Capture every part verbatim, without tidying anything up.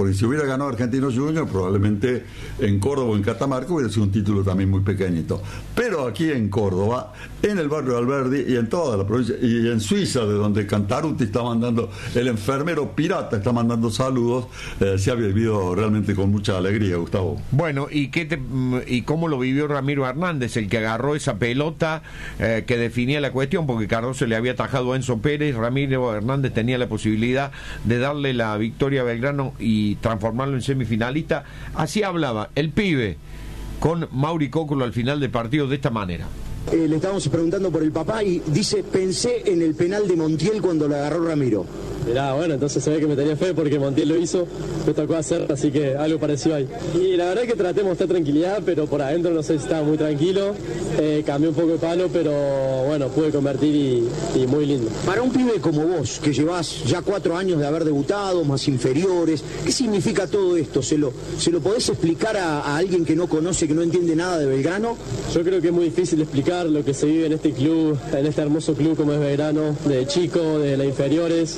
porque si hubiera ganado Argentinos Juniors, probablemente en Córdoba o en Catamarca hubiera sido un título también muy pequeñito. Pero aquí en Córdoba, en el barrio de Alberdi y en toda la provincia, y en Suiza, de donde Cantarutti está mandando, el enfermero pirata está mandando saludos, eh, se ha vivido realmente con mucha alegría, Gustavo. Bueno, ¿y qué te, y cómo lo vivió Ramiro Hernández, el que agarró esa pelota eh, que definía la cuestión? Porque Cardoso le había atajado a Enzo Pérez, Ramiro Hernández tenía la posibilidad de darle la victoria a Belgrano y transformarlo en semifinalista. Así hablaba el pibe con Mauri Cóculo al final del partido de esta manera. Eh, le estábamos preguntando por el papá y dice, pensé en el penal de Montiel cuando le agarró Ramiro. Mirá, bueno, entonces se ve que me tenía fe porque Montiel lo hizo, me tocó hacer, así que algo parecido ahí. Y la verdad es que traté de mostrar tranquilidad, pero por adentro no sé si estaba muy tranquilo, eh, cambié un poco de palo, pero bueno, pude convertir y, y muy lindo. Para un pibe como vos, que llevás ya cuatro años de haber debutado, más inferiores, ¿qué significa todo esto? ¿Se lo, se lo podés explicar a, a alguien que no conoce, que no entiende nada de Belgrano? Yo creo que es muy difícil explicar lo que se vive en este club, en este hermoso club como es Belgrano, de chico, de las inferiores.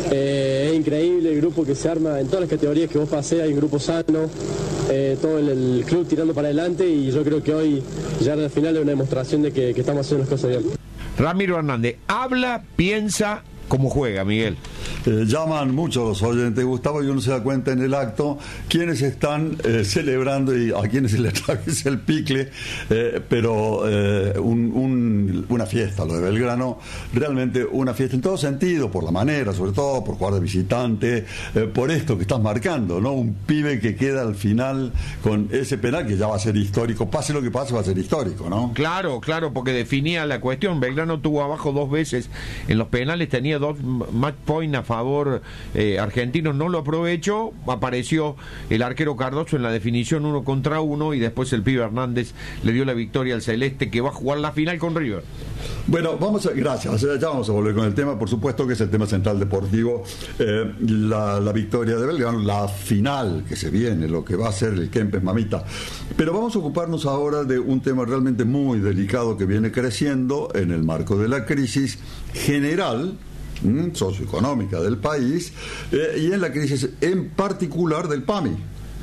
Eh, es increíble el grupo que se arma en todas las categorías que vos pasés, hay un grupo sano, eh, todo el, el club tirando para adelante, y yo creo que hoy ya al final es una demostración de que, que estamos haciendo las cosas bien. Ramiro Hernández habla, piensa, ¿cómo juega, Miguel? Eh, llaman muchos los oyentes, Gustavo, y uno se da cuenta en el acto quienes están eh, celebrando y a quienes se les atraviesa el picle, eh, pero eh, un, un, una fiesta, lo de Belgrano, realmente una fiesta en todo sentido, por la manera, sobre todo por jugar de visitante, eh, por esto que estás marcando, ¿no? Un pibe que queda al final con ese penal que ya va a ser histórico, pase lo que pase, va a ser histórico, ¿no? Claro, claro, porque definía la cuestión. Belgrano tuvo abajo dos veces en los penales, tenía dos match point a favor eh, argentinos, no lo aprovechó, apareció el arquero Cardoso en la definición uno contra uno y después el pibe Hernández le dio la victoria al Celeste, que va a jugar la final con River. Bueno, vamos a, gracias, ya vamos a volver con el tema, por supuesto que es el tema central deportivo, eh, la, la victoria de Belgrano, la final que se viene, lo que va a ser el Kempes Mamita, pero vamos a ocuparnos ahora de un tema realmente muy delicado que viene creciendo en el marco de la crisis general socioeconómica del país, eh, y en la crisis en particular del PAMI,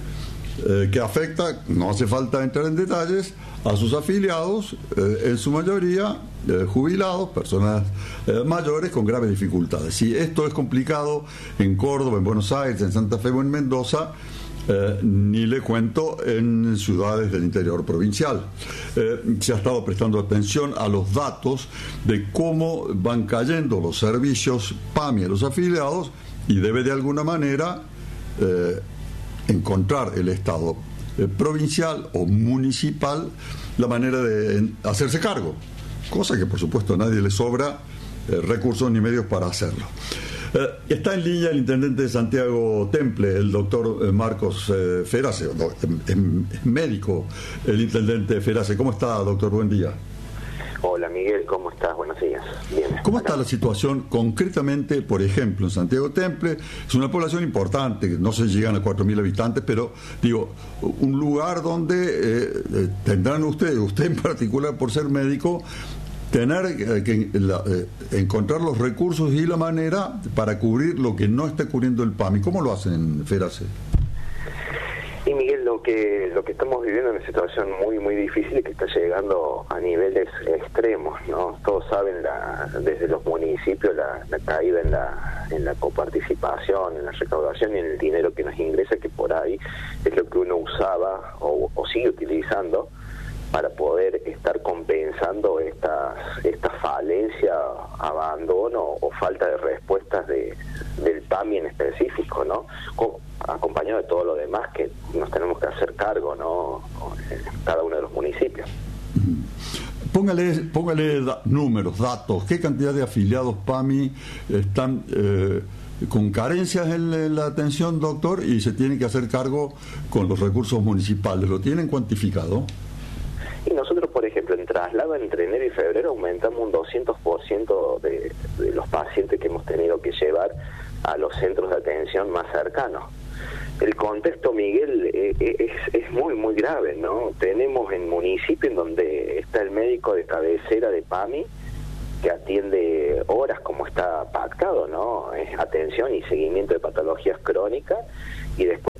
eh, que afecta, no hace falta entrar en detalles, a sus afiliados, eh, en su mayoría eh, jubilados, personas eh, mayores con graves dificultades. Y esto es complicado en Córdoba, en Buenos Aires, en Santa Fe o en Mendoza, Eh, ni le cuento en ciudades del interior provincial. Eh, se ha estado prestando atención a los datos de cómo van cayendo los servicios PAMI a los afiliados, y debe de alguna manera eh, encontrar el Estado eh, provincial o municipal la manera de hacerse cargo, cosa que por supuesto a nadie le sobra eh, recursos ni medios para hacerlo. Eh, está en línea el intendente de Santiago Temple, el doctor eh, Marcos eh, Ferace, no, es, es médico el intendente Ferace. ¿Cómo está, doctor? Buen día. Hola, Miguel, ¿cómo estás? Buenos días. Bien. ¿Cómo está la situación concretamente, por ejemplo, en Santiago Temple? Es una población importante, no se llegan a cuatro mil habitantes, pero digo, un lugar donde eh, eh, tendrán ustedes, usted en particular por ser médico, tener eh, que la, eh, encontrar los recursos y la manera para cubrir lo que no está cubriendo el PAMI. ¿Cómo lo hacen, Ferace? Y Miguel, lo que lo que estamos viviendo es una situación muy muy difícil y que está llegando a niveles extremos, ¿no? Todos saben la, desde los municipios la, la caída en la en la coparticipación, en la recaudación y en el dinero que nos ingresa, que por ahí es lo que uno usaba o, o sigue utilizando para poder estar compensando estas esta falencia, abandono o falta de respuestas de del PAMI en específico, ¿no? Con, acompañado de todo lo demás que nos tenemos que hacer cargo, ¿no? En cada uno de los municipios. Póngale, póngale da, números, datos, qué cantidad de afiliados PAMI están eh, con carencias en, en la atención, doctor, y se tienen que hacer cargo con los recursos municipales. ¿Lo tienen cuantificado? Y nosotros, por ejemplo, en traslado entre enero y febrero aumentamos un doscientos por ciento de, de los pacientes que hemos tenido que llevar a los centros de atención más cercanos. El contexto, Miguel, eh, es, es muy, muy grave, ¿no? Tenemos en municipios en donde está el médico de cabecera de PAMI, que atiende horas como está pactado, ¿no? Es atención y seguimiento de patologías crónicas, y después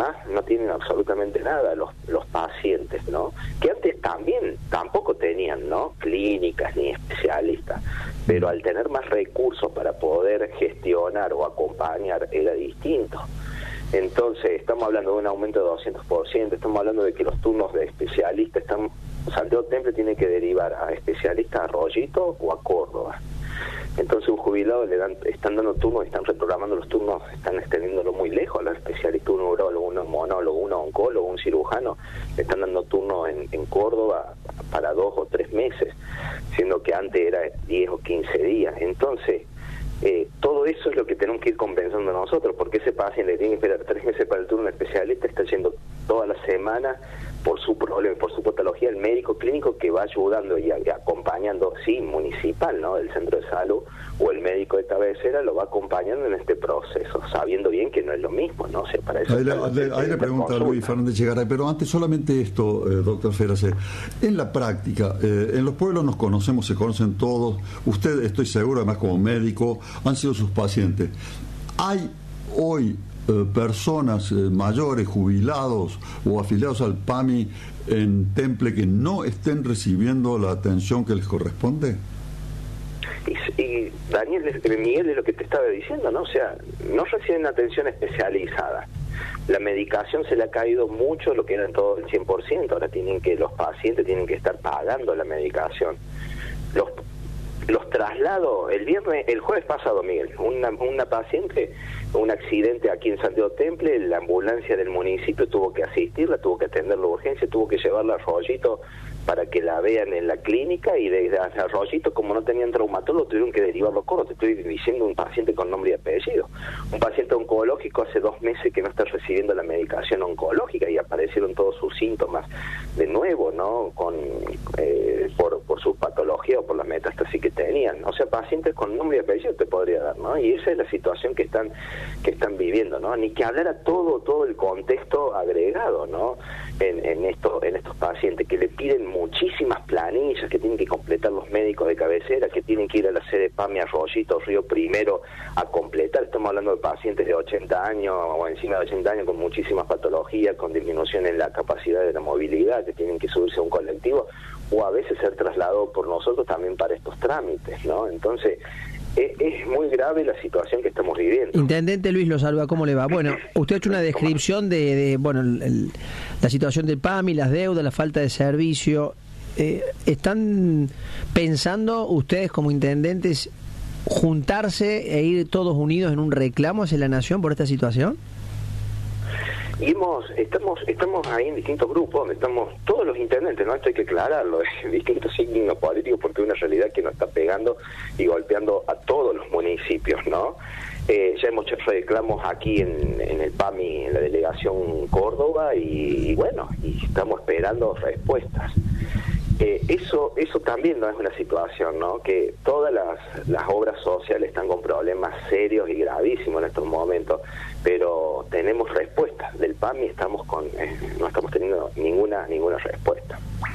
más no tienen absolutamente nada los, los pacientes, ¿no? Que antes también tampoco tenían, ¿no? Clínicas ni especialistas, pero al tener más recursos para poder gestionar o acompañar era distinto. Entonces estamos hablando de un aumento de doscientos por ciento, estamos hablando de que los turnos de especialistas están, Santiago Temple tiene que derivar a especialistas a Rollito o a Córdoba. Entonces un jubilado le dan, están dando turnos, están reprogramando los turnos, están extendiéndolo muy lejos a los especialistas, un neurólogo, un monólogo, un oncólogo, un cirujano, le están dando turnos en, en Córdoba para dos o tres meses, siendo que antes era diez o quince días. Entonces, eh, todo eso es lo que tenemos que ir compensando nosotros, porque ese paciente tiene que esperar tres meses para el turno especialista, está yendo toda la semana por su problema, por su patología, el médico clínico que va ayudando y, y acompañando, sí, municipal, ¿no?, del centro de salud, o el médico de cabecera lo va acompañando en este proceso, sabiendo bien que no es lo mismo, ¿no? O sea, para eso ahí le, le, ahí le pregunta a Luis Fernández Chegaray, pero antes solamente esto, eh, doctor Feracé, en la práctica, eh, en los pueblos nos conocemos, se conocen todos, usted, estoy seguro, además como médico, han sido sus pacientes. ¿Hay hoy eh, personas eh, mayores, jubilados o afiliados al P A M I en Temple que no estén recibiendo la atención que les corresponde? Y, y Daniel, Miguel, es lo que te estaba diciendo, ¿no? O sea, no reciben atención especializada. La medicación se le ha caído mucho, lo que era en todo el cien por ciento. Ahora tienen que, los pacientes tienen que estar pagando la medicación. Los los traslados, el viernes, el jueves pasado, Miguel, una, una paciente, un accidente aquí en Santiago Temple, la ambulancia del municipio tuvo que asistirla, tuvo que atenderla de urgencia, tuvo que llevarla a Rollito para que la vean en la clínica, y desde Arroyito, como no tenían traumatólogo, tuvieron que derivarlo a Córdoba. Te estoy diciendo un paciente con nombre y apellido. Un paciente oncológico hace dos meses que no está recibiendo la medicación oncológica y aparecieron todos sus síntomas de nuevo, ¿no? Con eh, por, por su patología o por la metástasis que tenían. O sea, pacientes con nombre y apellido te podría dar, ¿no? Y esa es la situación que están que están viviendo, ¿no? Ni que hablar a todo todo el contexto agregado, ¿no? En, en esto en estos pacientes que le piden muchísimas planillas que tienen que completar los médicos de cabecera, que tienen que ir a la sede P A M I, Arroyito, Río Primero a completar. Estamos hablando de pacientes de ochenta años o encima de ochenta años con muchísimas patologías, con disminución en la capacidad de la movilidad, que tienen que subirse a un colectivo o a veces ser trasladados por nosotros también para estos trámites, ¿no? Entonces es, es muy grave la situación que estamos viviendo. Intendente Luis, lo saluda, ¿cómo le va? Bueno, usted ha hecho una descripción de, de bueno, el, el, la situación del P A M I, las deudas, la falta de servicio. Eh, ¿Están pensando ustedes como intendentes juntarse e ir todos unidos en un reclamo hacia la nación por esta situación? Y hemos, estamos estamos ahí en distintos grupos, donde estamos todos los intendentes, ¿no? Esto hay que aclararlo, es distintos signos políticos, porque es una realidad que nos está pegando y golpeando a todos los municipios, ¿no? Eh, ya hemos hecho reclamos aquí en, en el P A M I, en la delegación Córdoba, y, y bueno, y estamos esperando respuestas. Eh, eso eso también no es una situación, ¿no? Que todas las, las obras sociales están con problemas serios y gravísimos en estos momentos, pero tenemos respuestas del P A M I, estamos con eh, no estamos teniendo ninguna ninguna respuesta.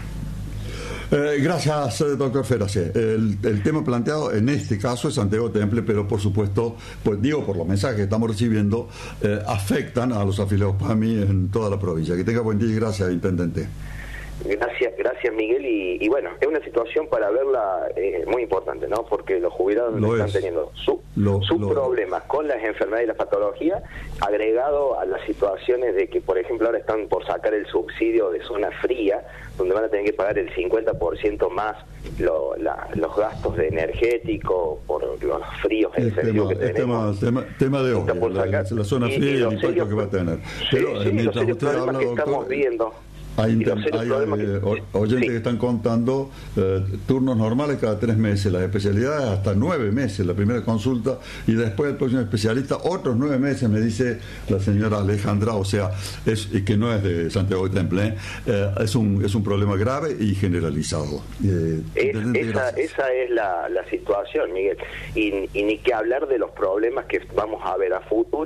Eh, gracias, doctor Feracé. El, el tema planteado en este caso es Santiago Temple, pero por supuesto, pues digo, por los mensajes que estamos recibiendo, eh, afectan a los afiliados P A M I en toda la provincia. Que tenga buen día y gracias, intendente. Gracias, gracias Miguel, y, y bueno, es una situación para verla eh, muy importante, ¿no? Porque los jubilados lo están es. teniendo su, lo, sus lo problemas es. con las enfermedades y las patologías, agregado a las situaciones de que, por ejemplo, ahora están por sacar el subsidio de zona fría, donde van a tener que pagar el cincuenta por ciento más lo, la, los gastos de energético por los fríos excesivos que tenemos. Tema, tema, tema de hoy, la, la, la zona fría y, y el impacto serios, que va a tener. Pero sí, sí, mientras los usted habla, que doctor, estamos viendo. Hay, hay eh, que... oyentes sí. que están contando eh, turnos normales cada tres meses, las especialidades hasta nueve meses, la primera consulta, y después el próximo especialista otros nueve meses, me dice la señora Alejandra, o sea, es que no es de Santiago de Temple, eh, es un es un problema grave y generalizado. Eh, es, esa, esa es la, la situación, Miguel, y, y ni que hablar de los problemas que vamos a ver a futuro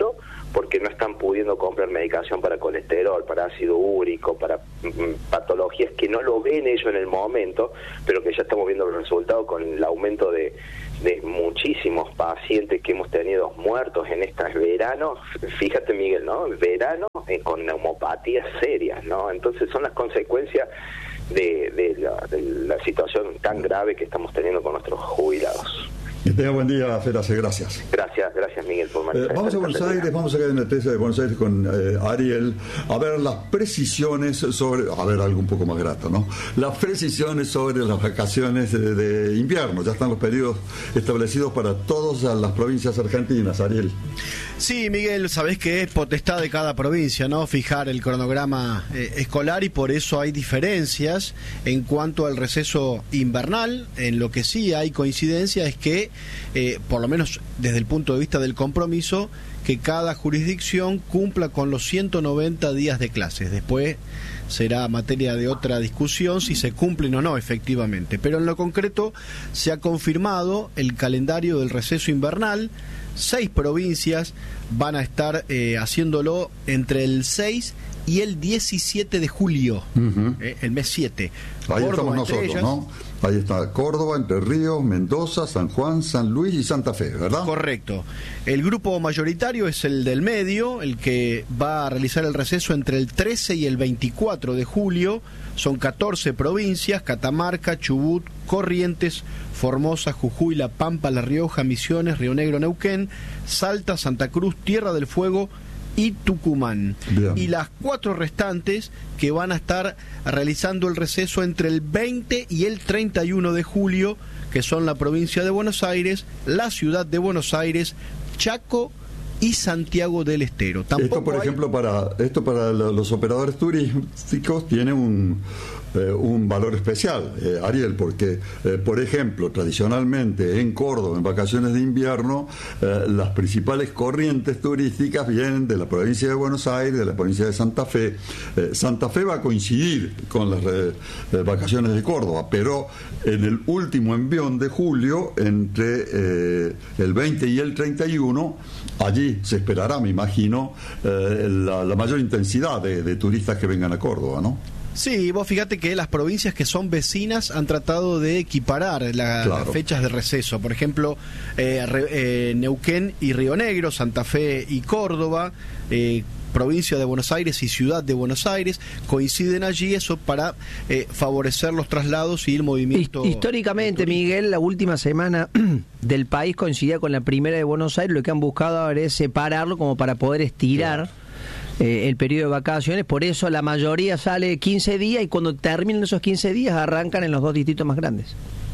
porque no están pudiendo comprar medicación para colesterol, para ácido úrico, para mm, patologías que no lo ven ellos en el momento, pero que ya estamos viendo los resultados con el aumento de, de muchísimos pacientes que hemos tenido muertos en estos veranos. Fíjate, Miguel, ¿no? Verano eh, con neumopatías serias, ¿no? Entonces son las consecuencias de, de, la, de la situación tan grave que estamos teniendo con nuestros jubilados. Que tenga buen día, Ferace, gracias. Gracias, gracias Miguel por eh, Vamos a Buenos Aires, vamos a quedar en la T E S de Buenos Aires con eh, Ariel, a ver las precisiones sobre, a ver algo un poco más grato, ¿no? Las precisiones sobre las vacaciones de, de invierno. Ya están los periodos establecidos para todas las provincias argentinas, Ariel. Sí, Miguel, sabés que es potestad de cada provincia, ¿no? Fijar el cronograma eh, escolar, y por eso hay diferencias en cuanto al receso invernal. En lo que sí hay coincidencia es que, eh, por lo menos desde el punto de vista del compromiso, que cada jurisdicción cumpla con los ciento noventa días de clases. Después será materia de otra discusión si se cumplen o no efectivamente. Pero en lo concreto se ha confirmado el calendario del receso invernal. Seis provincias van a estar eh, haciéndolo entre el seis y el diecisiete de julio, uh-huh. eh, el mes siete. Ahí Córdoba, estamos nosotros, ellas, ¿no? Ahí está Córdoba, Entre Ríos, Mendoza, San Juan, San Luis y Santa Fe, ¿verdad? Correcto. El grupo mayoritario es el del medio, el que va a realizar el receso entre el trece y el veinticuatro de julio. Son catorce provincias: Catamarca, Chubut, Corrientes, Formosa, Jujuy, La Pampa, La Rioja, Misiones, Río Negro, Neuquén, Salta, Santa Cruz, Tierra del Fuego y Tucumán. Bien. Y las cuatro restantes que van a estar realizando el receso entre el veinte y el treinta y uno de julio, que son la provincia de Buenos Aires, la ciudad de Buenos Aires, Chaco y Santiago del Estero. Tampoco esto, por hay... ejemplo, para esto para los operadores turísticos tiene un eh, un valor especial, eh, Ariel, porque, eh, por ejemplo, tradicionalmente en Córdoba, en vacaciones de invierno, eh, las principales corrientes turísticas vienen de la provincia de Buenos Aires, de la provincia de Santa Fe. Eh, Santa Fe va a coincidir con las eh, vacaciones de Córdoba, pero en el último envión de julio, entre eh, el veinte y el treinta y uno, allí se esperará, me imagino, eh, la, la mayor intensidad de, de turistas que vengan a Córdoba, ¿no? Sí, vos fíjate que las provincias que son vecinas han tratado de equiparar la, claro. las fechas de receso. Por ejemplo, eh, re, eh, Neuquén y Río Negro, Santa Fe y Córdoba, eh, provincia de Buenos Aires y ciudad de Buenos Aires, coinciden allí, eso para eh, favorecer los traslados y el movimiento. Históricamente, Miguel, la última semana del país coincidía con la primera de Buenos Aires. Lo que han buscado ahora es separarlo como para poder estirar. Claro. Eh, el periodo de vacaciones, por eso la mayoría sale quince días y cuando terminan esos quince días arrancan en los dos distritos más grandes.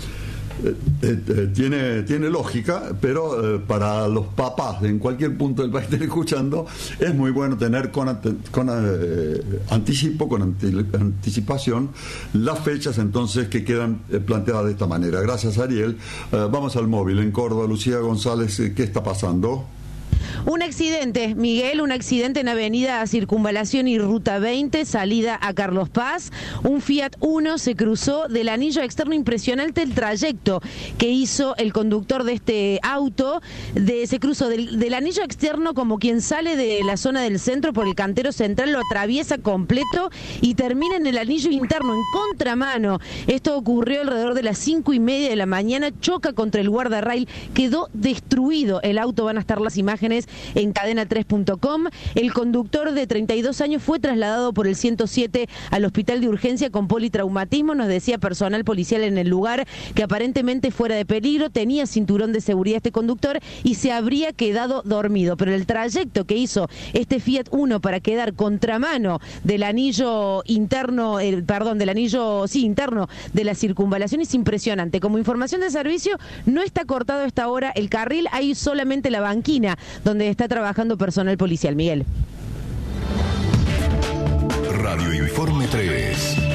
Eh, eh, eh, tiene, tiene lógica, pero eh, para los papás en cualquier punto del país que estén escuchando, es muy bueno tener con, con eh, anticipo, con anti, anticipación, las fechas entonces que quedan eh, planteadas de esta manera. Gracias, Ariel. Eh, vamos al móvil en Córdoba. Lucía González, ¿qué está pasando? Un accidente, Miguel, un accidente en Avenida Circunvalación y Ruta veinte, salida a Carlos Paz. Un Fiat Uno se cruzó del anillo externo, impresionante el trayecto que hizo el conductor de este auto. De, se cruzó del, del anillo externo como quien sale de la zona del centro por el cantero central, lo atraviesa completo y termina en el anillo interno, en contramano. Esto ocurrió alrededor de las cinco y media de la mañana, choca contra el guardarrail, quedó destruido el auto. Van a estar las imágenes en cadena tres punto com. El conductor de treinta y dos años fue trasladado por el ciento siete al hospital de urgencia con politraumatismo. Nos decía personal policial en el lugar que aparentemente fuera de peligro, tenía cinturón de seguridad este conductor y se habría quedado dormido, pero el trayecto que hizo este Fiat Uno para quedar contramano del anillo interno, eh, perdón, del anillo sí interno de la circunvalación es impresionante. Como información de servicio, no está cortado a esta hora el carril, hay solamente la banquina donde está trabajando personal policial. Miguel. Radio Informe tres.